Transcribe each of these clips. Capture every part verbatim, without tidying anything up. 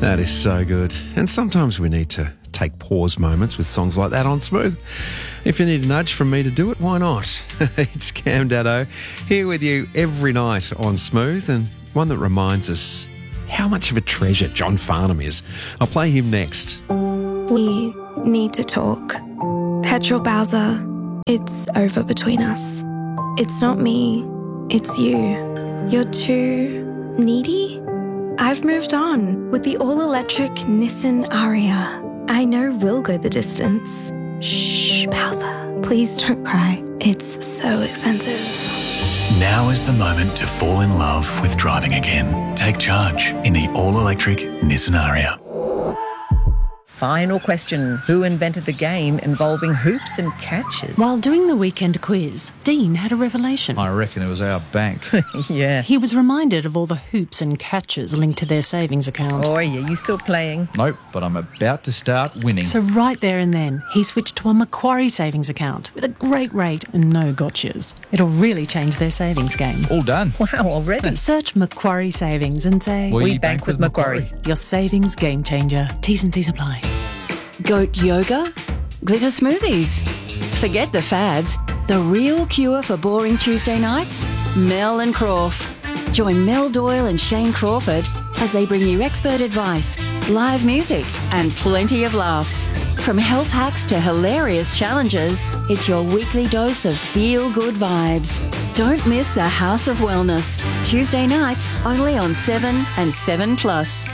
That is so good. And sometimes we need to take pause moments with songs like that on Smooth. If you need a nudge from me to do it, why not? It's Cam Daddo here with you every night on Smooth, and one that reminds us how much of a treasure John Farnham is. I'll play him next. We need to talk. Petrol Bowser, it's over between us. It's not me, it's you. You're too needy? I've moved on with the all-electric Nissan Ariya. I know we'll go the distance. Shh, Bowser, please don't cry. It's so expensive. Now is the moment to fall in love with driving again. Take charge in the all-electric Nissan Ariya. Final question. Who invented the game involving hoops and catches? While doing the weekend quiz, Dean had a revelation. I reckon it was our bank. Yeah. He was reminded of all the hoops and catches linked to their savings account. Oh, yeah, you still playing? Nope, but I'm about to start winning. So right there and then, he switched to a Macquarie savings account with a great rate and no gotchas. It'll really change their savings game. All done. Wow, already? Search Macquarie Savings and say, We, we bank, bank with Macquarie. Macquarie. Your savings game changer. T's and C's apply. Goat yoga? Glitter smoothies? Forget the fads. The real cure for boring Tuesday nights? Mel and Crawf. Join Mel Doyle and Shane Crawford as they bring you expert advice, live music and plenty of laughs. From health hacks to hilarious challenges, it's your weekly dose of feel-good vibes. Don't miss the House of Wellness. Tuesday nights only on seven and seven plus.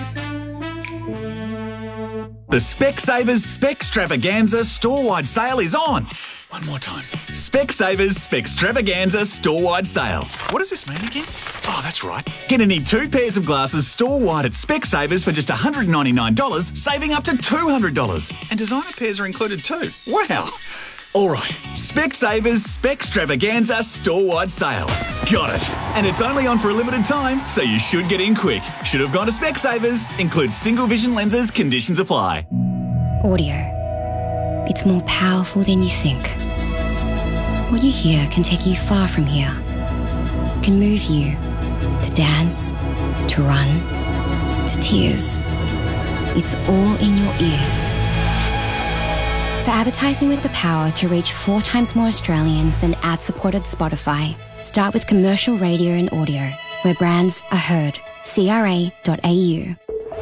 The Specsavers Specstravaganza store-wide sale is on. One more time. Specsavers Specstravaganza store-wide sale. What does this mean again? Oh, that's right. Get any two pairs of glasses store-wide at Specsavers for just one hundred ninety-nine dollars, saving up to two hundred dollars. And designer pairs are included too. Wow. All right, Specsavers Specstravaganza store-wide sale. Got it. And it's only on for a limited time, so you should get in quick. Should have gone to Specsavers. Includes single vision lenses. Conditions apply. Audio. It's more powerful than you think. What you hear can take you far from here. Can move you to dance, to run, to tears. It's all in your ears. For advertising with the power to reach four times more Australians than ad-supported Spotify, start with commercial radio and audio, where brands are heard. C R A dot A U.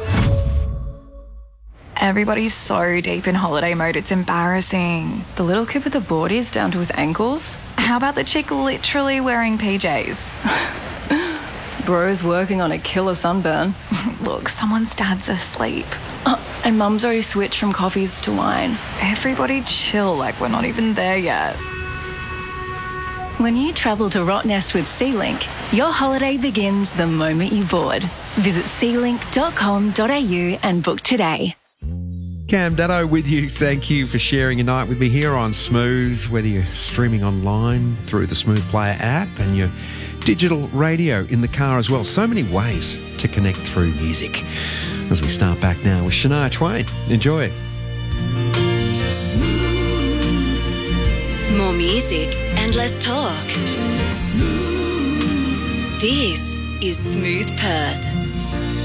Everybody's so deep in holiday mode, it's embarrassing. The little kid with the boardies down to his ankles? How about the chick literally wearing P Js? Bro's working on a killer sunburn. Look, someone's dad's asleep. Uh, and mum's already switched from coffees to wine. Everybody chill like we're not even there yet. When you travel to Rottnest with SeaLink, your holiday begins the moment you board. Visit sea link dot com dot a u and book today. Cam Daddo with you. Thank you for sharing your night with me here on Smooth, whether you're streaming online through the Smooth Player app and your digital radio in the car as well. So many ways to connect through music. As we start back now with Shania Twain. Enjoy it. Smooth. More music and less talk. Smooth. This is Smooth Perth.